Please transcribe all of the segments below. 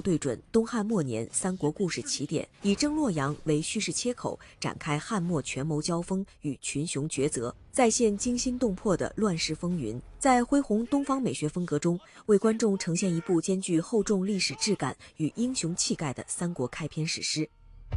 对准东汉末年三国故事起点，以征洛阳为叙事切口，展开汉末权谋交锋与群雄抉择，再现惊心动魄的乱世风云。在恢弘东方美学风格中，为观众呈现一部兼具厚重历史质感与英雄气概的三国开篇史诗。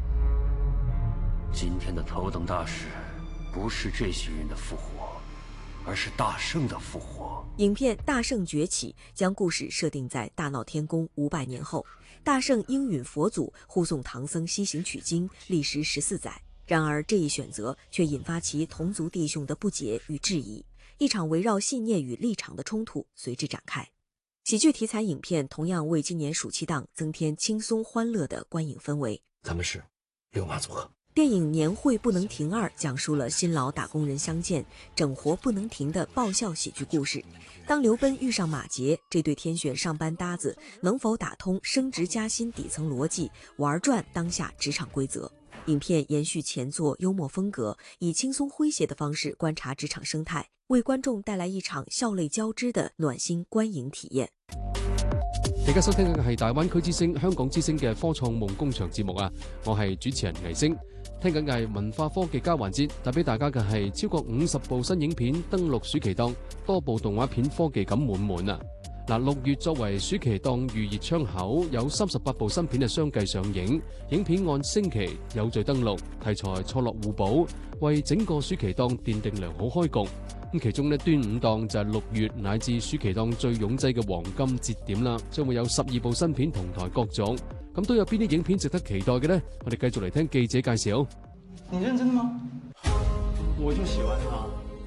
今天的头等大事，不是这些人的复活，而是大圣的复活。 影片《大圣崛起》将故事设定在大闹天宫500年后，大圣应允佛祖护送唐僧西行取经，历时14载。然而这一选择却引发其同族弟兄的不解与质疑，一场围绕信念与立场的冲突随之展开。喜剧题材影片同样为今年暑期档增添轻松欢乐的观影氛围。 咱们是六马组合。 电影《年会不能停2》讲述了新老打工人相见、整活不能停的爆笑喜剧故事。当刘奔遇上马杰，这对天选上班搭子能否打通升职加薪底层逻辑，玩转当下职场规则？影片延续前作幽默風格，以輕鬆詼諧的方式觀察職場生態，為觀眾帶來一場笑淚交織的暖心觀影體驗。 而家收聽嘅係大灣區之聲、香港之聲嘅科創夢工場節目啊！我係主持人魏星，聽緊嘅係文化科技交環節，帶俾大家嘅係超過50部新影片登陸暑期檔，多部動畫片科技感滿滿啊！嗱，6月作為暑期檔預熱窗口，有38部新片係相繼上映，影片按星期有序登陸，題材錯落互補，為整個暑期檔奠定良好開局。咁其中呢，端午檔就係6月乃至暑期檔最擁擠嘅黃金節點啦，將會有12部新片同台角逐。咁都有邊啲影片值得期待嘅呢？我哋繼續嚟聽記者介紹。 你認真嗎？我就喜歡他。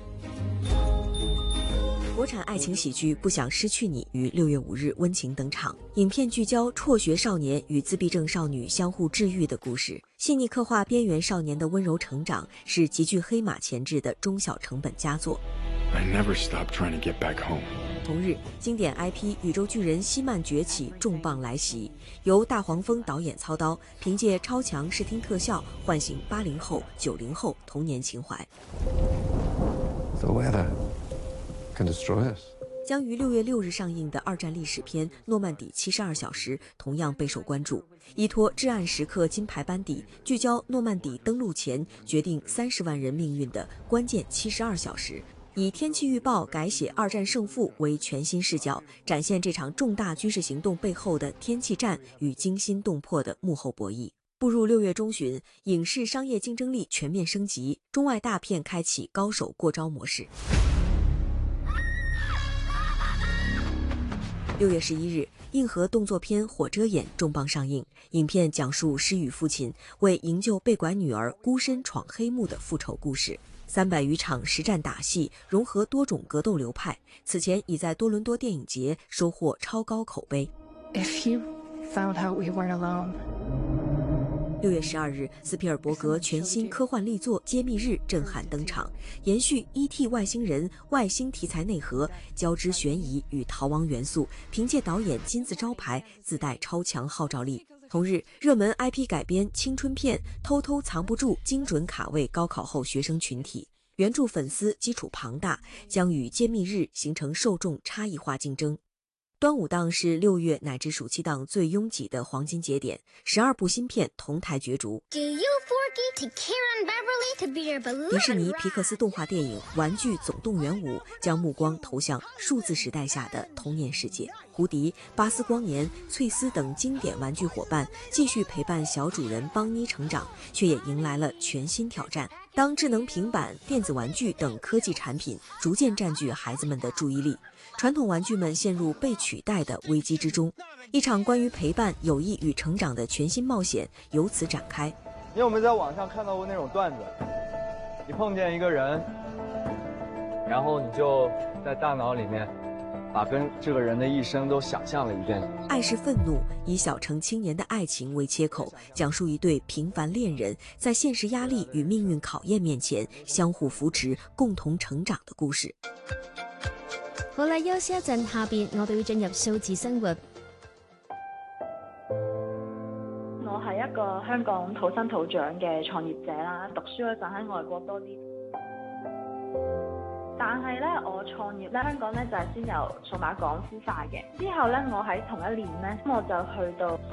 國產愛情喜劇《不想失去你》於6月5日溫情登場。影片聚焦輟學少年與自閉症少女相互治癒的故事，細膩刻畫邊緣少年的溫柔成長，是極具黑馬潛質的中小成本佳作。 I never stopped trying to get back home。 同日，經典 IP 宇宙巨人希曼崛起重磅來襲，由大黃蜂導演操刀，憑借超強視聽特效喚醒80後、90後童年情懷。 The weather can destroy us。 將於6月6日上映的二戰歷史片《諾曼底72小時》同樣備受關注，依託至暗時刻金牌班底，聚焦諾曼底登陸前決定30萬人命運的關鍵72小時，以天氣預報改寫二戰勝負為全新視角，展現這場重大軍事行動背後的天氣戰與驚心動魄的幕後博弈。步入6月中旬，影視商業競爭力全面升級，中外大片開啟高手過招模式。6月11日，硬核動作片《火遮眼》重磅上映。影片講述失語父親為營救被拐女兒孤身闖黑幕的復仇故事。300餘場實戰打戲，融合多種格鬥流派，此前已在多倫多電影節收穫超高口碑。 If you found out we weren't alone。 6月12日，斯皮爾伯格全新科幻力作《揭秘日》震撼登場，延續 E.T. 外星人外星題材內核，交織懸疑與逃亡元素，憑借導演金字招牌，自帶超強號召力。同日，熱門 IP 改編青春片《偷偷藏不住》精準卡位高考後學生群體，原著粉絲基礎龐大，將與《揭秘日》形成受眾差異化競爭。端午檔是6月乃至暑期檔最擁擠的黃金節點，12部新片同台角逐。迪士尼皮克斯動畫電影《玩具總動員5》將目光投向數字時代下的童年世界。胡迪、巴斯光年、翠絲等經典玩具夥伴繼續陪伴小主人邦妮成長，卻也迎來了全新挑戰。當智能平板、電子玩具等科技產品逐漸佔據孩子們的注意力，傳統玩具們陷入被取代的危機之中，一場關於陪伴、友誼與成長的全新冒險由此展開。 你有沒有在網上看到過那種段子？你碰見一個人，然後你就在大腦裡面把跟這個人的一生都想象了一遍。 愛是憤怒，以小城青年的愛情為切口，講述一對平凡戀人在現實壓力與命運考驗面前相互扶持、共同成長的故事。 好啦，休息一陣，下邊我哋會進入數字生活。 我係一個香港土生土長嘅創業者啦，讀書嗰陣喺外國多啲。但係咧，我創業咧，香港咧就係先由數碼港孵化嘅。之後咧，我喺同一年咧，我就去到